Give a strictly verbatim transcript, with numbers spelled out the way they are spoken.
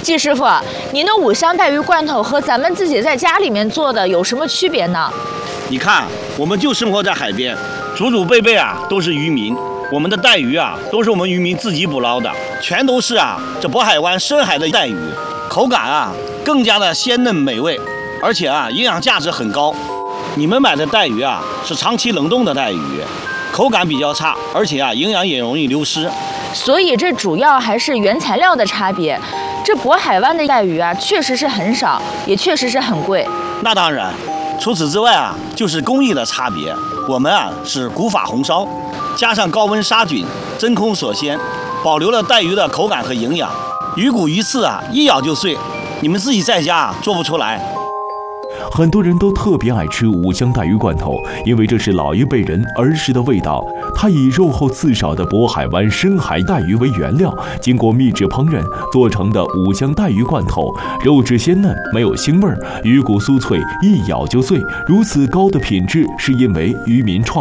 季师傅，您的五香带鱼罐头和咱们自己在家里面做的有什么区别呢？ 你看，我们就生活在海边，祖祖辈辈啊都是渔民，我们的带鱼啊都是我们渔民自己捕捞的，全都是啊这渤海湾深海的带鱼，口感啊更加的鲜嫩美味，而且啊营养价值很高。你们买的带鱼啊是长期冷冻的带鱼，口感比较差，而且啊营养也容易流失。 所以这主要还是原材料的差别。这渤海湾的带鱼啊，确实是很少，也确实是很贵。 那当然，除此之外啊，就是工艺的差别。我们啊是古法红烧，加上高温杀菌、真空锁鲜，保留了带鱼的口感和营养。鱼骨鱼刺啊，一咬就碎，你们自己在家啊做不出来。 很多人都特别爱吃五香带鱼罐头，因为这是老一辈人儿时的味道。它以肉厚刺少的渤海湾深海带鱼为原料，经过秘制烹饪做成的五香带鱼罐头，肉质鲜嫩，没有腥味儿，鱼骨酥脆，一咬就碎。如此高的品质，是因为渔民创